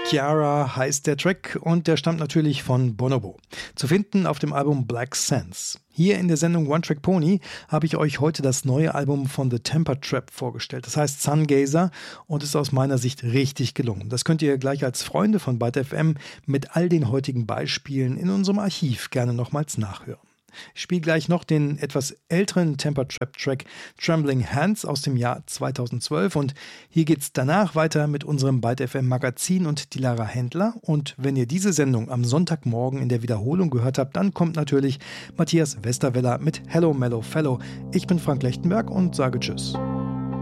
Chiara heißt der Track und der stammt natürlich von Bonobo. Zu finden auf dem Album Black Sands. Hier in der Sendung One Track Pony habe ich euch heute das neue Album von The Temper Trap vorgestellt. Das heißt Sungazer und ist aus meiner Sicht richtig gelungen. Das könnt ihr gleich als Freunde von Byte FM mit all den heutigen Beispielen in unserem Archiv gerne nochmals nachhören. Ich spiele gleich noch den etwas älteren Temper Trap Track Trembling Hands aus dem Jahr 2012 und hier geht's danach weiter mit unserem Byte FM Magazin und Dilara Händler. Und wenn ihr diese Sendung am Sonntagmorgen in der Wiederholung gehört habt, dann kommt natürlich Matthias Westerweller mit Hello Mellow Fellow. Ich bin Frank Lechtenberg und sage Tschüss.